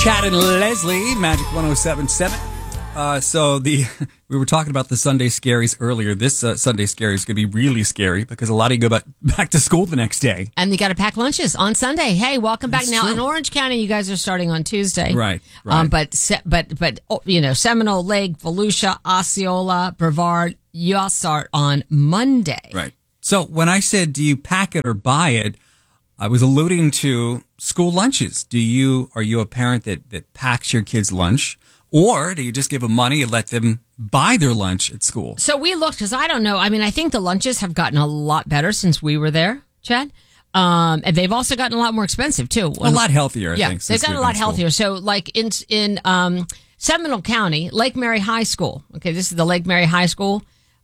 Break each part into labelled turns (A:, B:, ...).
A: Chad and Leslie, Magic 107.7. We were talking about the Sunday Scaries earlier. This Sunday Scary is going to be really scary because a lot of you go back to school the next day.
B: And you got to pack lunches on Sunday. Hey, welcome back.
A: That's
B: Now
A: true.
B: in Orange County, you guys are starting on Tuesday.
A: Right.
B: But Seminole, Lake, Volusia, Osceola, Brevard, you all start on Monday.
A: Right. So when I said, do you pack it or buy it, I was alluding to school lunches. Are you a parent that packs your kids' lunch? Or do you just give them money and let them buy their lunch at school?
B: So we looked, because I don't know. I mean, I think the lunches have gotten a lot better since we were there, Chad. And they've also gotten a lot more expensive, too.
A: A lot healthier, I think.
B: Yeah,
A: since
B: they've gotten a
A: we've
B: lot
A: been to school.
B: healthier. So, like in Seminole County, Lake Mary High School. Okay, this is the Lake Mary High School.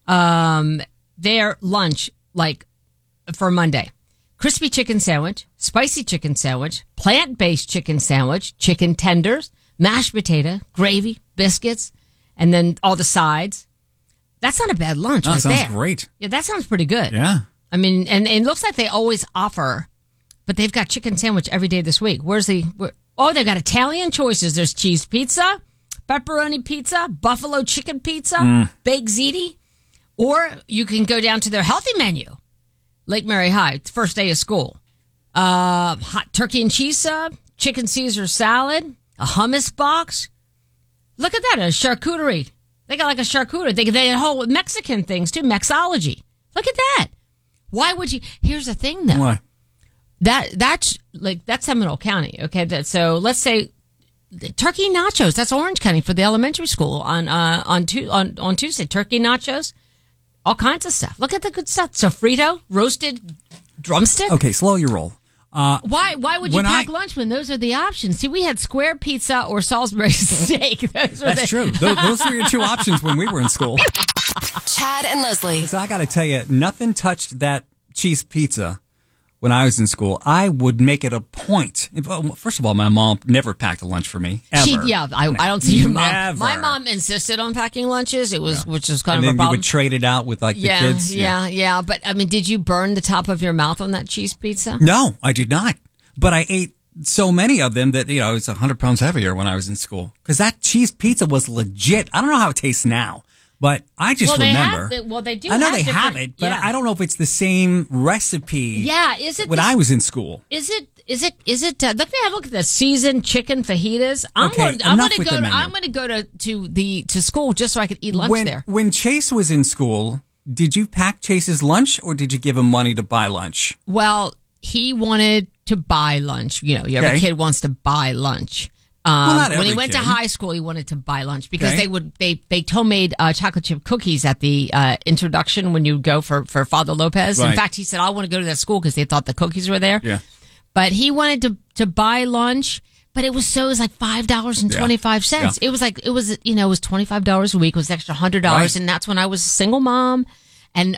B: Their lunch, like for Monday, crispy chicken sandwich, spicy chicken sandwich, plant-based chicken sandwich, chicken tenders, mashed potato, gravy, biscuits, and then all the sides. That's not a bad lunch right there.
A: That sounds great.
B: Yeah, that sounds pretty good.
A: Yeah.
B: I mean, and it looks like they always offer, but they've got chicken sandwich every day this week. They've got Italian choices. There's cheese pizza, pepperoni pizza, buffalo chicken pizza, baked ziti, or you can go down to their healthy menu. Lake Mary High, it's first day of school. Hot turkey and cheese sub, chicken Caesar salad, a hummus box. Look at that, a charcuterie. They got like a charcuterie. They had whole Mexican things too, mixology. Look at that. Why would you? Here's the thing, though.
A: Why?
B: That's Seminole County. Okay, so let's say turkey nachos. That's Orange County for the elementary school on Tuesday. Turkey nachos, all kinds of stuff. Look at the good stuff. Sofrito, roasted drumstick.
A: Okay, slow your roll.
B: Why would you pack lunch when those are the options? See, we had square pizza or Salisbury steak.
A: That's true. Those were your two options when we were in school.
C: Chad and Leslie.
A: So I got to tell you, nothing touched that cheese pizza when I was in school. I would make it a point. First of all, my mom never packed a lunch for me, ever.
B: I don't see your mom.
A: Never.
B: My mom insisted on packing lunches. Which was kind
A: and
B: of
A: then
B: a problem.
A: you would trade it out with the kids.
B: Yeah. But I mean, did you burn the top of your mouth on that cheese pizza?
A: No, I did not. But I ate so many of them that, I was 100 pounds heavier when I was in school. Because that cheese pizza was legit. I don't know how it tastes now, but I just remember.
B: They do.
A: I know
B: have
A: they have
B: different-
A: it, but
B: yeah.
A: I don't know if it's the same recipe.
B: Yeah, is it
A: when I was in school?
B: Is it? Look at the seasoned chicken fajitas. I'm
A: Okay,
B: going
A: enough
B: to
A: with
B: go.
A: the menu.
B: I'm going to go to school just so I could eat lunch there.
A: When Chase was in school, did you pack Chase's lunch or did you give him money to buy lunch?
B: Well, he wanted to buy lunch. Every kid wants to buy lunch.
A: Not
B: when he
A: every
B: went to
A: kid.
B: high school, he wanted to buy lunch because
A: Okay.
B: they baked homemade chocolate chip cookies at the introduction when you go for Father Lopez. In
A: Right.
B: fact, he said, "I want to go to that school because they thought the cookies were there."
A: Yeah.
B: But he wanted to buy lunch, but it was like $5.25.
A: Yeah.
B: It was $25 a week. It was extra $100,
A: Right.
B: and that's when I was a single mom, and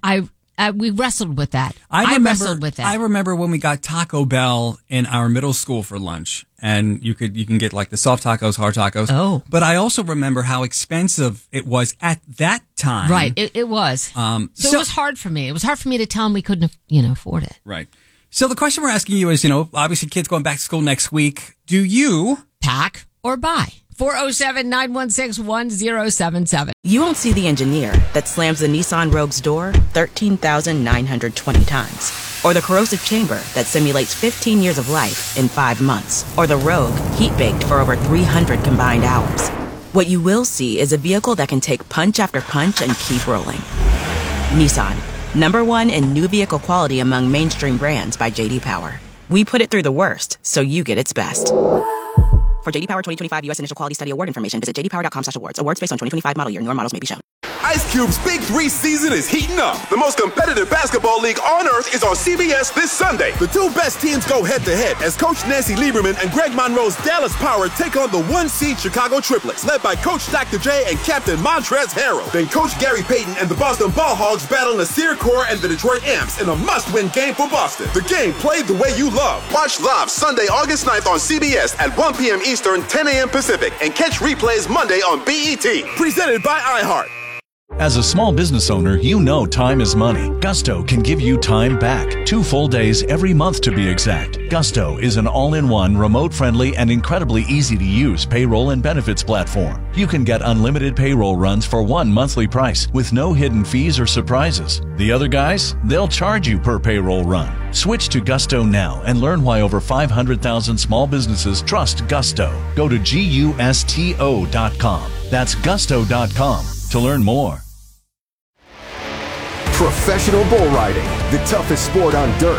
B: we wrestled with that. I wrestled with that.
A: I remember when we got Taco Bell in our middle school for lunch, and you can get like the soft tacos, hard tacos.
B: Oh.
A: But I also remember how expensive it was at that time.
B: Right, it was. So it was hard for me. It was hard for me to tell him we couldn't, afford it.
A: Right. So the question we're asking you is, obviously kids going back to school next week. Do you
B: Pack or buy? 407-916-1077.
D: You won't see the engineer that slams the Nissan Rogue's door 13,920 times. Or the corrosive chamber that simulates 15 years of life in 5 months. Or the Rogue heat-baked for over 300 combined hours. What you will see is a vehicle that can take punch after punch and keep rolling. Nissan, #1 in new vehicle quality among mainstream brands by J.D. Power. We put it through the worst, so you get its best. For J.D. Power 2025 U.S. Initial Quality Study Award information, visit jdpower.com/awards. Awards based on 2025 model year. Newer models may be shown.
E: Ice Cube's Big 3 season is heating up. The most competitive basketball league on earth is on CBS this Sunday. The two best teams go head-to-head as Coach Nancy Lieberman and Greg Monroe's Dallas Power take on the 1-seed Chicago Triplets, led by Coach Dr. J and Captain Montrezl Harrell. Then Coach Gary Payton and the Boston Ball Hogs battle Nasir Kaur and the Detroit Amps in a must-win game for Boston. The game played the way you love. Watch live Sunday, August 9th on CBS at 1 p.m. Eastern, 10 a.m. Pacific, and catch replays Monday on BET. Presented by iHeart.
F: As a small business owner, you know time is money. Gusto can give you time back. 2 full days every month to be exact. Gusto is an all-in-one, remote-friendly, and incredibly easy-to-use payroll and benefits platform. You can get unlimited payroll runs for one monthly price with no hidden fees or surprises. The other guys, they'll charge you per payroll run. Switch to Gusto now and learn why over 500,000 small businesses trust Gusto. Go to GUSTO.com. That's gusto.com to learn more.
G: Professional bull riding, the toughest sport on dirt.